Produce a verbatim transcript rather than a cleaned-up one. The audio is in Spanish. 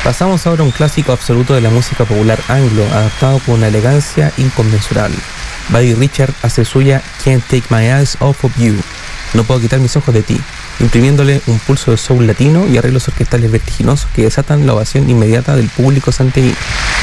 Pasamos ahora a un clásico absoluto de la música popular anglo, adaptado con una elegancia inconmensurable. Buddy Richard hace suya Can't Take My Eyes Off of You, no puedo quitar mis ojos de ti, imprimiéndole un pulso de soul latino y arreglos orquestales vertiginosos que desatan la ovación inmediata del público santiaguino.